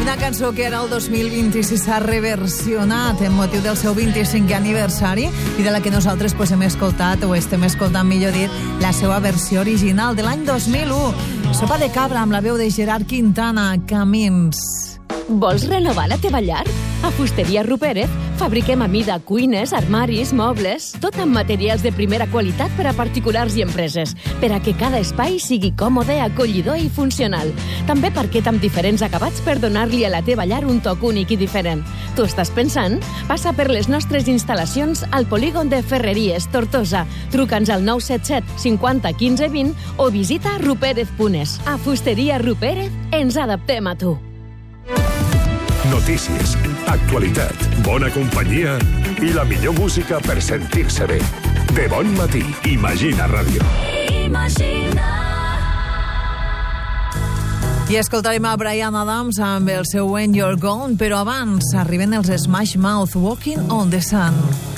Una cançó que era el 2026 s'ha reversionat en motiu del seu 25è aniversari i de la que nosaltres hem escoltat, o estem escoltant millor dit, la seva versió original de l'any 2001. Sopa de cabra amb la veu de Gerard Quintana, Camins. Vols renovar la teva llar? A Fusteria Rupérez fabriquem a mida cuines, armaris, mobles, tot amb materials de primera qualitat per a particulars i empreses, per a que cada espai sigui còmode, acollidor i funcional. També parquet amb diferents acabats per donar-li a la teva llar un toc únic i diferent. Tu estàs pensant? Passa per les nostres instal·lacions al polígon de Ferreries, Tortosa. Truca'ns al 977 50 15 20 o visita rupérez.es. A Fusteria Rupérez ens adaptem a tu. Notícies, actualitat, bona companyia i la millor música per sentir-se bé. De bon matí, Imagina Ràdio. Imagina. I escoltarem a Bryan Adams amb el seu When You're Gone, però abans arriben els Smash Mouth, Walking on the Sun.